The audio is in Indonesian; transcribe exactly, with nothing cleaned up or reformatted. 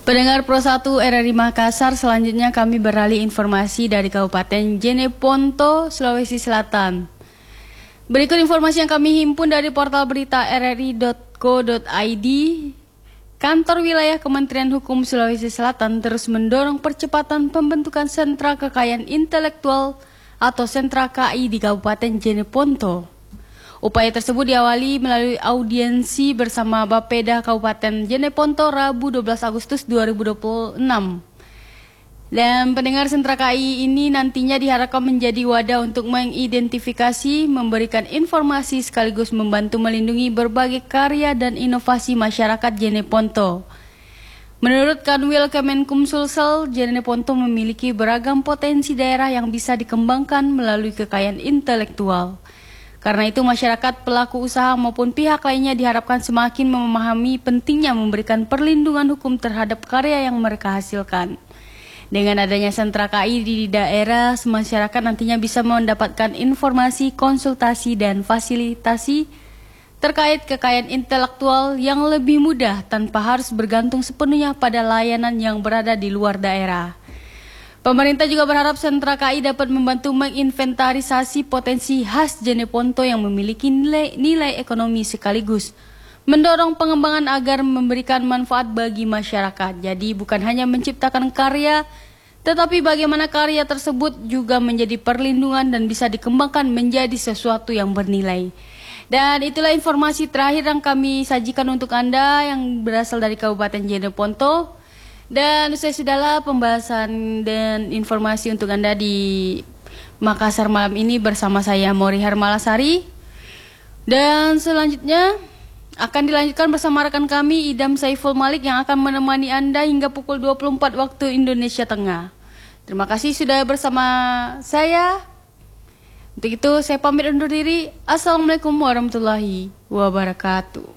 Pendengar Pro satu R R I Makassar, selanjutnya kami beralih informasi dari Kabupaten Jeneponto, Sulawesi Selatan. Berikut informasi yang kami himpun dari portal berita r r i dot co dot i d. Kantor Wilayah Kementerian Hukum Sulawesi Selatan terus mendorong percepatan pembentukan sentra kekayaan intelektual atau sentra K I di Kabupaten Jeneponto. Upaya tersebut diawali melalui audiensi bersama Bapeda Kabupaten Jeneponto Rabu dua belas Agustus dua ribu dua puluh enam. Dan pendengar sentra K I ini nantinya diharapkan menjadi wadah untuk mengidentifikasi, memberikan informasi sekaligus membantu melindungi berbagai karya dan inovasi masyarakat Jeneponto. Menurut Kanwil Kemenkumsulsel, Jeneponto memiliki beragam potensi daerah yang bisa dikembangkan melalui kekayaan intelektual. Karena itu masyarakat, pelaku usaha maupun pihak lainnya diharapkan semakin memahami pentingnya memberikan perlindungan hukum terhadap karya yang mereka hasilkan. Dengan adanya sentra K I di daerah, masyarakat nantinya bisa mendapatkan informasi, konsultasi, dan fasilitasi terkait kekayaan intelektual yang lebih mudah tanpa harus bergantung sepenuhnya pada layanan yang berada di luar daerah. Pemerintah juga berharap sentra K I dapat membantu menginventarisasi potensi khas Jeneponto yang memiliki nilai, nilai ekonomi sekaligus mendorong pengembangan agar memberikan manfaat bagi masyarakat. Jadi bukan hanya menciptakan karya, tetapi bagaimana karya tersebut juga menjadi perlindungan dan bisa dikembangkan menjadi sesuatu yang bernilai. Dan itulah informasi terakhir yang kami sajikan untuk Anda yang berasal dari Kabupaten Jeneponto. Dan usai sudahlah pembahasan dan informasi untuk Anda di Makassar malam ini bersama saya Mori Hermalasari. Dan selanjutnya akan dilanjutkan bersama rekan kami Idam Saiful Malik yang akan menemani Anda hingga pukul dua puluh empat waktu Indonesia Tengah. Terima kasih sudah bersama saya. Untuk itu saya pamit undur diri. Assalamualaikum warahmatullahi wabarakatuh.